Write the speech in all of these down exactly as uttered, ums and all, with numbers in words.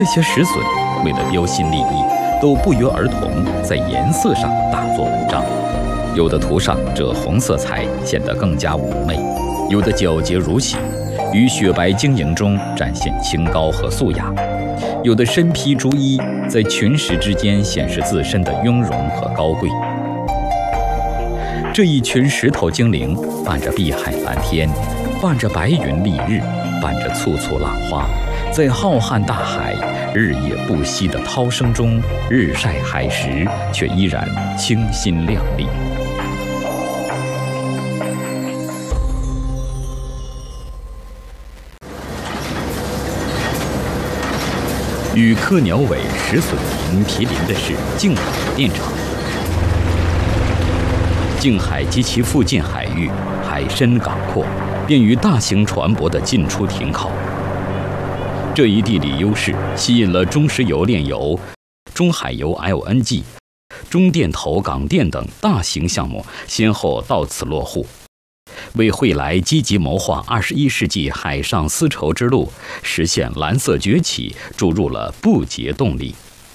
这些石笋为了标新立异，都不约而同在颜色上大做文章。有的涂上这红色彩，显得更加妩媚；有的皎洁如洗，于雪白晶莹中展现清高和素雅；有的身披朱衣，在群石之间显示自身的雍容和高贵。这一群石头精灵，伴着碧海蓝天，伴着白云丽日，伴着簇簇浪花，在浩瀚大海日夜不息的涛声中，日晒海蚀，却依然清新亮丽。与柯鸟尾、石笋林毗邻的是静海电厂。静海及其附近海域海深港阔，便于大型船舶的进出停靠。这一地理优势吸引了中石油炼油、中海油 L N G、中电投港电等大型项目先后到此落户，为惠来积极谋划二十一世纪海上丝绸之路、实现蓝色崛起注入了不竭动力。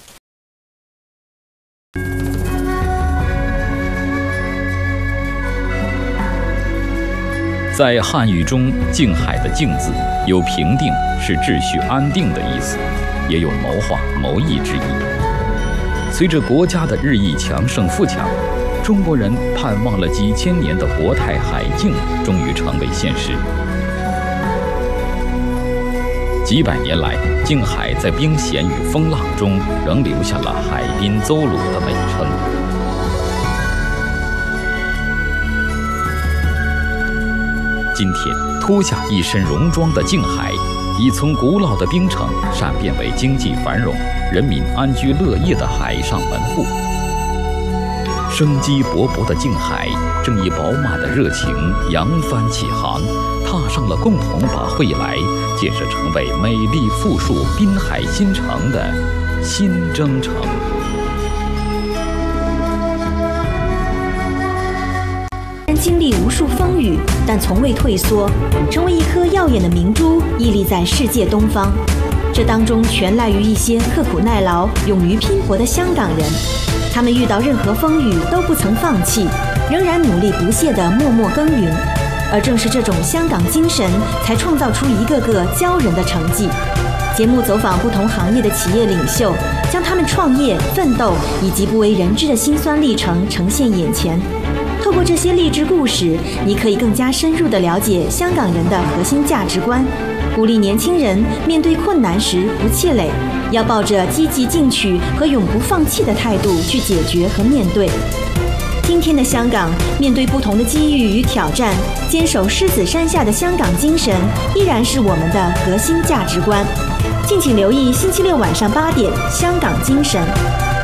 在汉语中，静海的静字有平定，是秩序安定的意思，也有谋划谋议之意。随着国家的日益强盛富强，中国人盼望了几千年的国泰海静终于成为现实。几百年来，静海在兵险与风浪中仍留下了海滨邹鲁的美称。今天脱下一身戎装的静海，已从古老的兵城善变为经济繁荣、人民安居乐业的海上门户。生机勃勃的静海正以饱满的热情扬帆起航，踏上了共同把惠来建设成为美丽富庶滨海新城的新征程。 经历无数风雨，但从未退缩，成为一颗耀眼的明珠，屹立在世界东方。这当中全赖于一些刻苦耐劳、勇于拼搏的香港人。他们遇到任何风雨都不曾放弃，仍然努力不懈地默默耕耘。而正是这种香港精神，才创造出一个个骄人的成绩。节目走访不同行业的企业领袖，将他们创业、奋斗以及不为人知的辛酸历程呈现眼前。透过这些励志故事，你可以更加深入地了解香港人的核心价值观，鼓励年轻人面对困难时不气馁，要抱着积极进取和永不放弃的态度去解决和面对。今天的香港，面对不同的机遇与挑战，坚守狮子山下的香港精神，依然是我们的核心价值观。敬请留意星期六晚上八点《香港精神》。